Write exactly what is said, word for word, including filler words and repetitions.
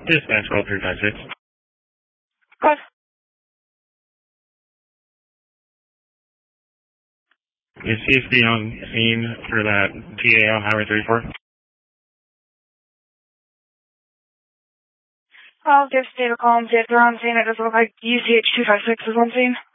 Dispatch roll three five six. Good. Is C S B on scene for that T A on Highway thirty-four? I'll give Steve a call and see if they're on scene. It doesn't look like U C H two five six is on scene.